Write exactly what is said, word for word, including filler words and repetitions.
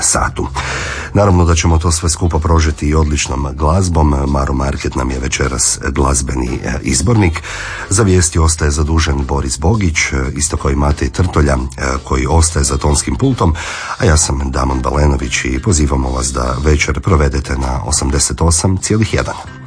satu. Naravno da ćemo to sve skupo prožeti i odličnom glazbom. Maro Market nam je večeras glazbeni izbornik. Za vijesti ostaje zadužen Boris Bogić, isto kao i Matej Trtolja koji ostaje za tonskim pultom, a ja sam Damon Balenović i pozivamo vas da večer provedete na osamdeset osam zarez jedan.